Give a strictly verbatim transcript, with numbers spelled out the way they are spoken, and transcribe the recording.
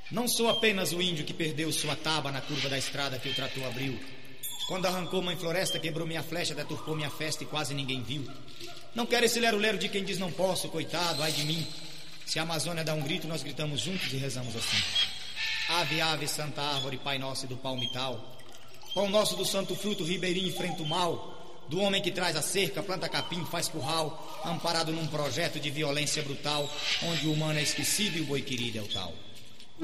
Não sou apenas o índio que perdeu sua taba na curva da estrada que o trator abriu. Quando arrancou mãe floresta, quebrou minha flecha, deturpou minha festa e quase ninguém viu. Não quero esse lero-lero de quem diz não posso, coitado, ai de mim. Se a Amazônia dá um grito, nós gritamos juntos e rezamos assim. Ave, ave, santa árvore, pai nosso e do palmital. Pão nosso do santo fruto, ribeirinho enfrenta o mal. Do homem que traz a cerca, planta capim, faz curral, amparado num projeto de violência brutal, onde o humano é esquecido e o boi querido é o tal.